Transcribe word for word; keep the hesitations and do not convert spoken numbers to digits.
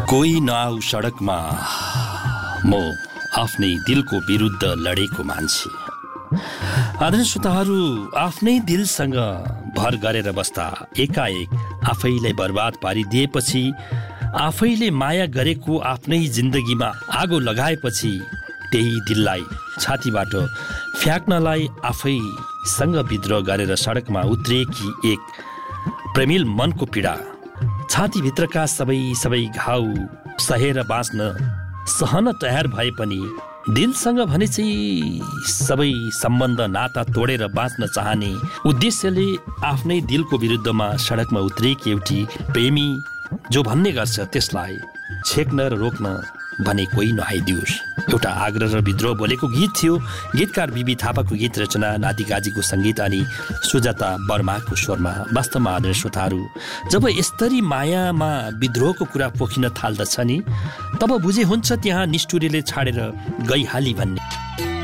कोही नआऊ सडकमा म आफ्नै दिलको विरुद्ध लडेको मान्छे। आदरणीय श्रोताहरू, आफ्नै दिलसँग भर गरेर बस्दा एकाएक आफैलाई बर्बाद पारिदिएपछि, आफैले माया गरेको आफ्नै जिन्दगीमा आगो लगाएपछि त्यही दिललाई छातीबाट फ्याँक्नलाई आफैसँग विद्रोह गरेर सडकमा उत्रिएकी एक प्रेमिल मनको पीडा, छातीभित्रका सबै सबै घाउ सहेर बाँच्न सहन तयार भए पनि दिलसँग भने चाहिँ सबै सम्बन्ध नाता तोडेर बाँच्न चाहने उद्देश्यले आफ्नै दिलको विरुद्धमा सडकमा उत्रिएकी एउटी प्रेमी जो भन्ने गर्छ त्यसलाई छेक्न र रोक्न भने कोही नआइदियोस्, एउटा आग्रह र विद्रोह बोलेको गीत थियो। गीतकार बिबी थापाको गीत रचना, नादी काजीको सङ्गीत अनि सुजाता वर्माको स्वरमा। वास्तवमा आदरणीय श्रोताहरू, जब यस्तरी मायामा विद्रोहको कुरा पोखिन थाल्दछ नि, तब बुझे हुन्छ त्यहाँ निष्ठुरीले छाडेर गइहाली भन्ने।